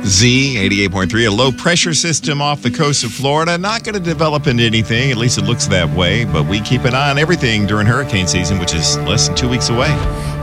Z 88.3, a low pressure system off the coast of Florida. Not going to develop into anything, at least it looks that way, but we keep an eye on everything during hurricane season, which is less than 2 weeks away.